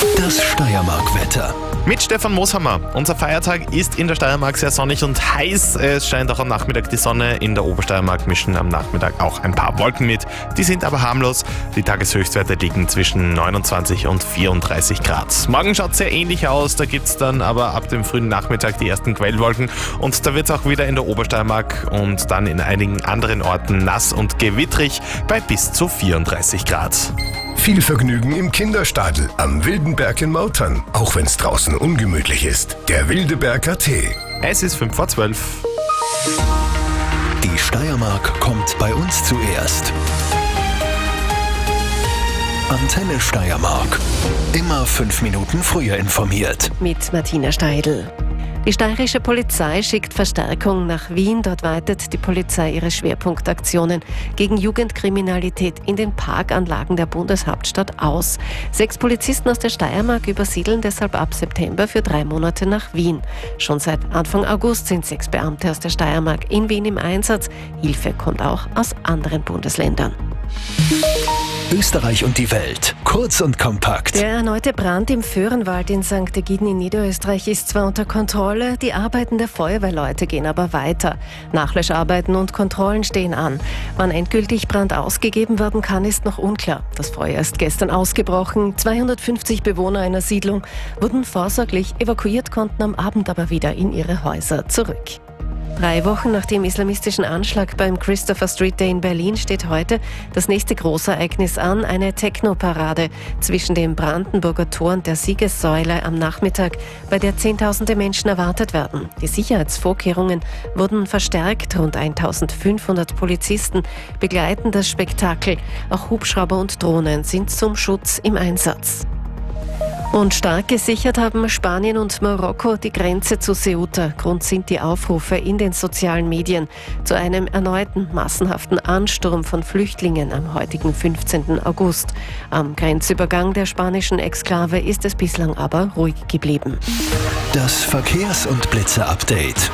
Das Steiermark-Wetter. Mit Stefan Mooshammer. Unser Feiertag ist in der Steiermark sehr sonnig und heiß. Es scheint auch am Nachmittag die Sonne. In der Obersteiermark mischen am Nachmittag auch ein paar Wolken mit. Die sind aber harmlos. Die Tageshöchstwerte liegen zwischen 29 und 34 Grad. Morgen schaut es sehr ähnlich aus. Da gibt es dann aber ab dem frühen Nachmittag die ersten Quellwolken. Und da wird es auch wieder in der Obersteiermark und dann in einigen anderen Orten nass und gewittrig bei bis zu 34 Grad. Viel Vergnügen im Kinderstadel am Wildenberg in Mautern, auch wenn es draußen ungemütlich ist. Der Wildeberger Tee. Es ist 11:05. Die Steiermark kommt bei uns zuerst. Antenne Steiermark. Immer 5 Minuten früher informiert. Mit Martina Steidl. Die steirische Polizei schickt Verstärkung nach Wien. Dort weitet die Polizei ihre Schwerpunktaktionen gegen Jugendkriminalität in den Parkanlagen der Bundeshauptstadt aus. 6 Polizisten aus der Steiermark übersiedeln deshalb ab September für 3 Monate nach Wien. Schon seit Anfang August sind 6 Beamte aus der Steiermark in Wien im Einsatz. Hilfe kommt auch aus anderen Bundesländern. Österreich und die Welt. Kurz und kompakt. Der erneute Brand im Föhrenwald in St. Egiden in Niederösterreich ist zwar unter Kontrolle, die Arbeiten der Feuerwehrleute gehen aber weiter. Nachlöscharbeiten und Kontrollen stehen an. Wann endgültig Brand ausgegeben werden kann, ist noch unklar. Das Feuer ist gestern ausgebrochen. 250 Bewohner einer Siedlung wurden vorsorglich evakuiert, konnten am Abend aber wieder in ihre Häuser zurück. 3 Wochen nach dem islamistischen Anschlag beim Christopher Street Day in Berlin steht heute das nächste Großereignis an, eine Techno-Parade zwischen dem Brandenburger Tor und der Siegessäule am Nachmittag, bei der Zehntausende Menschen erwartet werden. Die Sicherheitsvorkehrungen wurden verstärkt, rund 1500 Polizisten begleiten das Spektakel. Auch Hubschrauber und Drohnen sind zum Schutz im Einsatz. Und stark gesichert haben Spanien und Marokko die Grenze zu Ceuta. Grund sind die Aufrufe in den sozialen Medien zu einem erneuten massenhaften Ansturm von Flüchtlingen am heutigen 15. August. Am Grenzübergang der spanischen Exklave ist es bislang aber ruhig geblieben. Das Verkehrs- und Blitzer-Update.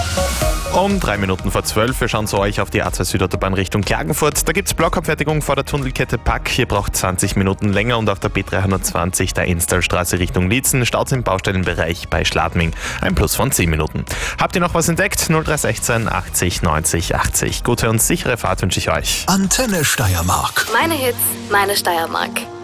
Um 3 Minuten vor 12. Wir schauen zu euch auf die A2 Südautobahn Richtung Klagenfurt. Da gibt es Blockabfertigung vor der Tunnelkette Pack. Hier braucht 20 Minuten länger und auf der B320 der Enstalstraße Richtung Liezen. Staut im Baustellenbereich bei Schladming. Ein Plus von 10 Minuten. Habt ihr noch was entdeckt? 0316 80 90 80. Gute und sichere Fahrt wünsche ich euch. Antenne Steiermark. Meine Hits, meine Steiermark.